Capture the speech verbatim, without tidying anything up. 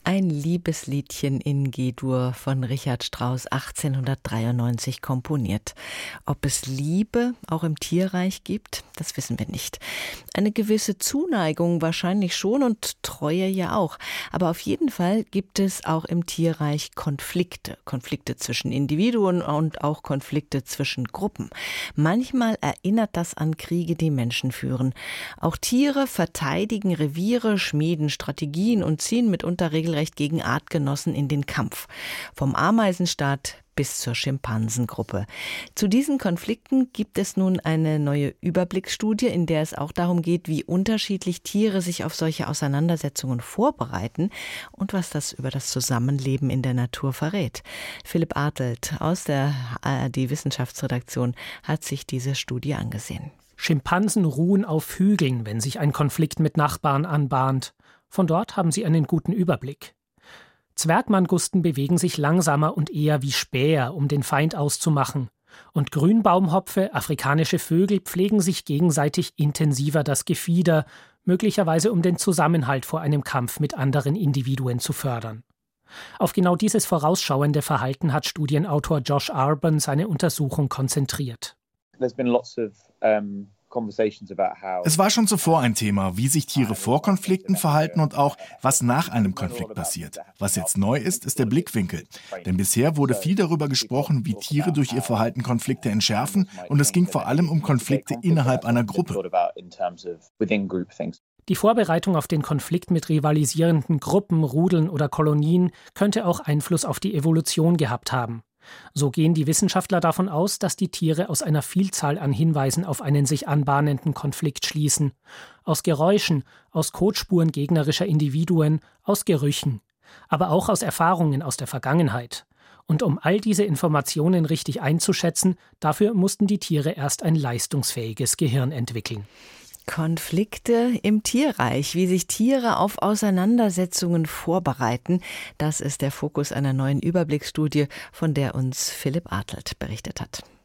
Ein Liebesliedchen in G-Dur von Richard Strauss achtzehnhundertdreiundneunzig komponiert. Ob es Liebe auch im Tierreich gibt, das wissen wir nicht. Eine gewisse Zuneigung wahrscheinlich schon und Treue ja auch. Aber auf jeden Fall gibt es auch im Tierreich Konflikte. Konflikte zwischen Individuen und auch Konflikte zwischen Gruppen. Manchmal erinnert das an Kriege, die Menschen führen. Auch Tiere verteidigen Reviere, schmieden Strategien und ziehen mitunter regelrecht gegen Artgenossen in den Kampf. Vom Ameisenstaat bis zur Schimpansengruppe. Zu diesen Konflikten gibt es nun eine neue Überblicksstudie, in der es auch darum geht, wie unterschiedlich Tiere sich auf solche Auseinandersetzungen vorbereiten und was das über das Zusammenleben in der Natur verrät. Philipp Artelt aus der A R D-Wissenschaftsredaktion hat sich diese Studie angesehen. Schimpansen ruhen auf Hügeln, wenn sich ein Konflikt mit Nachbarn anbahnt. Von dort haben sie einen guten Überblick. Zwergmangusten bewegen sich langsamer und eher wie Späher, um den Feind auszumachen. Und Grünbaumhopfe, afrikanische Vögel, pflegen sich gegenseitig intensiver das Gefieder, möglicherweise um den Zusammenhalt vor einem Kampf mit anderen Individuen zu fördern. Auf genau dieses vorausschauende Verhalten hat Studienautor Josh Arban seine Untersuchung konzentriert. There's been lots of um Es war schon zuvor ein Thema, wie sich Tiere vor Konflikten verhalten und auch, was nach einem Konflikt passiert. Was jetzt neu ist, ist der Blickwinkel. Denn bisher wurde viel darüber gesprochen, wie Tiere durch ihr Verhalten Konflikte entschärfen, und es ging vor allem um Konflikte innerhalb einer Gruppe. Die Vorbereitung auf den Konflikt mit rivalisierenden Gruppen, Rudeln oder Kolonien könnte auch Einfluss auf die Evolution gehabt haben. So gehen die Wissenschaftler davon aus, dass die Tiere aus einer Vielzahl an Hinweisen auf einen sich anbahnenden Konflikt schließen. Aus Geräuschen, aus Kotspuren gegnerischer Individuen, aus Gerüchen, aber auch aus Erfahrungen aus der Vergangenheit. Und um all diese Informationen richtig einzuschätzen, dafür mussten die Tiere erst ein leistungsfähiges Gehirn entwickeln. Konflikte im Tierreich, wie sich Tiere auf Auseinandersetzungen vorbereiten, das ist der Fokus einer neuen Überblicksstudie, von der uns Philipp Artelt berichtet hat.